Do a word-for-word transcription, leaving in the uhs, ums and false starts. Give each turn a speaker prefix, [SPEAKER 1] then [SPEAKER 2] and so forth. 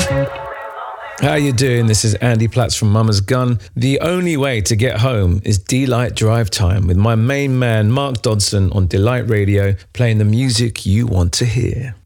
[SPEAKER 1] How you doing? This is Andy Platts from Mama's Gun. The only way to get home is Delight Drive Time with my main man Mark Dodson on Delight Radio, playing the music you want to hear.